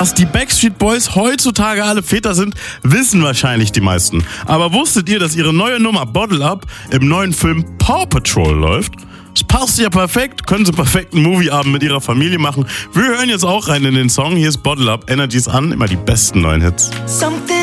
Dass die Backstreet Boys heutzutage alle Väter sind, wissen wahrscheinlich die meisten. Aber wusstet ihr, dass ihre neue Nummer Bottle Up im neuen Film Paw Patrol läuft? Es passt ja perfekt, können sie perfekt einen Movieabend mit ihrer Familie machen. Wir hören jetzt auch rein in den Song. Hier ist Bottle Up, Energies an, immer die besten neuen Hits. Something